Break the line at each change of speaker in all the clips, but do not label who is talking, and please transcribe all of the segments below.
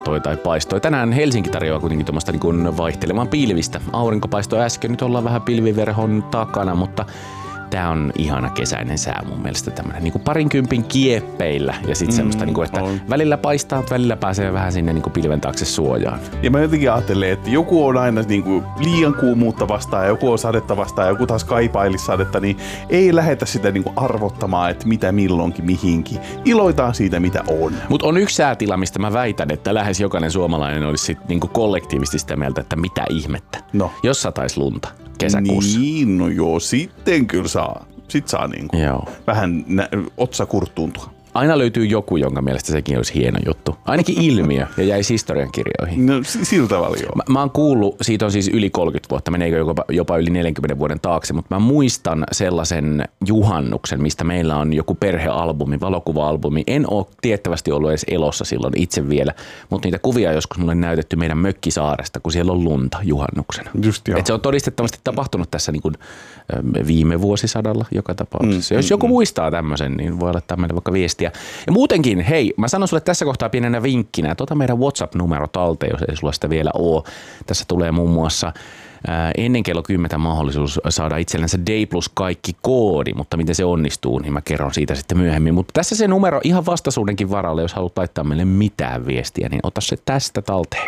tai paistoi. Tänään Helsinki tarjoaa kuitenkin tuommoista niin vaihtelemaan pilvistä. Aurinko paistoi äsken, nyt ollaan vähän pilviverhon takana, mutta tää on ihana kesäinen sää mun mielestä, tämmönen niin kuin 20 kieppeillä ja sitten semmoista, niin kuin, että välillä paistaa, välillä pääsee vähän sinne niin kuin pilven taakse suojaan.
Ja mä jotenkin ajattelen, että joku on aina niin kuin liian kuumuutta vastaan, joku on sadetta vastaan, joku taas kaipailisi sadetta, niin ei lähetä sitä niin kuin arvottamaan, että mitä milloinkin mihinkin. Iloitaan siitä, mitä on.
Mutta on yksi säätila, mistä mä väitän, että lähes jokainen suomalainen olisi sit niin kuin kollektiivisesti sitä mieltä, että mitä ihmettä, jos sataisi lunta kesäkuussa.
Niin, no joo, sitten kyllä saa. Sitten saa niinku vähän otsa kurttuuntua.
Aina löytyy joku, jonka mielestä sekin olisi hieno juttu. Ainakin ilmiö ja jäisi historiankirjoihin.
No sillä tavalla joo.
Mä oon kuullut, siitä on siis yli 30 vuotta, meneekö jopa yli 40 vuoden taakse, mutta mä muistan sellaisen juhannuksen, mistä meillä on joku perhealbumi, valokuva-albumi. En ole tiettävästi ollut edes elossa silloin itse vielä, mutta niitä kuvia joskus mulle näytetty meidän mökkisaaresta, kun siellä on lunta juhannuksena.
Just joo.
Et se on todistettavasti tapahtunut tässä niin kuin viime vuosisadalla joka tapauksessa. Jos joku muistaa tämmöisen, niin voi laittaa meille vaikka viestiä. Ja muutenkin, hei, mä sanon sulle tässä kohtaa pienenä vinkkinä, että ota meidän WhatsApp-numero talteen, jos ei sulla sitä vielä ole. Tässä tulee muun muassa ennen kello 10 mahdollisuus saada itsellensä Day Plus kaikki koodi, mutta miten se onnistuu, niin mä kerron siitä sitten myöhemmin. Mutta tässä se numero ihan vastaisuudenkin varalle, jos haluat laittaa meille mitään viestiä, niin ota se tästä talteen.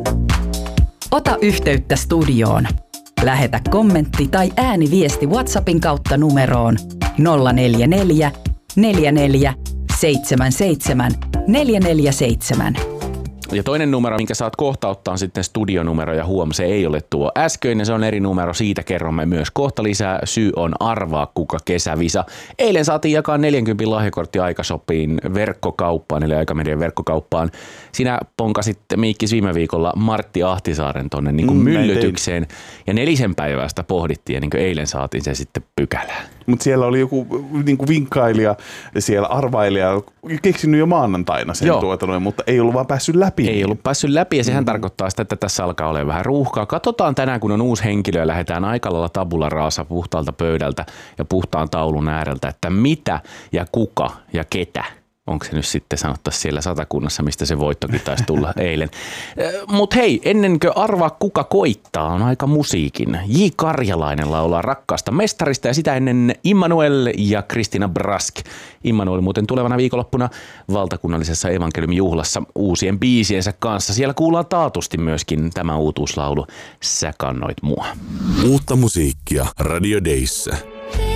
Ota yhteyttä studioon. Lähetä kommentti tai ääniviesti WhatsAppin kautta numeroon 044 44 77 447.
Ja toinen numero, minkä saat kohta ottaa, on sitten studionumero, ja huom, se ei ole tuo äskeinen, se on eri numero, siitä kerromme myös kohta lisää. Syy on arvaa kuka kesävisa. Eilen saatiin jakaa 40 lahjakortti Aikashopiin verkkokauppaan, eli Aikamedian verkkokauppaan. Sinä ponkasit, Miikkis, viime viikolla Martti Ahtisaaren tonne niin kuin myllytykseen, ja 4 päivää sitä pohdittiin, ja niin kuin eilen saatiin se sitten pykälään.
Mutta siellä oli joku niin kuin vinkkailija, siellä arvailija, keksinyt jo maanantaina sen mutta ei ollut vaan päässyt läpi.
Ei ollut päässyt läpi, ja sehän tarkoittaa sitä, että tässä alkaa olla vähän ruuhkaa. Katsotaan tänään, kun on uusi henkilö ja lähdetään aika lailla tabula rasa puhtaalta pöydältä ja puhtaan taulun ääreltä, että mitä ja kuka ja ketä. Onko se nyt sitten sanottaisiin siellä Satakunnassa, mistä se voittokin taisi tulla eilen. Mutta hei, ennen kuin arvaa kuka koittaa, on aika musiikin. J. Karjalainen laulaa Rakkaasta mestarista ja sitä ennen Immanuel ja Kristina Brask. Immanuel muuten tulevana viikonloppuna valtakunnallisessa evankeliumijuhlassa uusien biisiensä kanssa. Siellä kuullaan taatusti myöskin tämä uutuuslaulu Sä kannoit mua.
Uutta musiikkia Radio Dayssä.